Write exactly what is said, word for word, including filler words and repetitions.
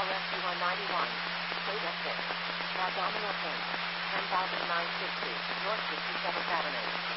L S U one ninety-one. Plate F six. Abdominal pain. ten thousand nine hundred sixty. North fifty-seventh Avenue.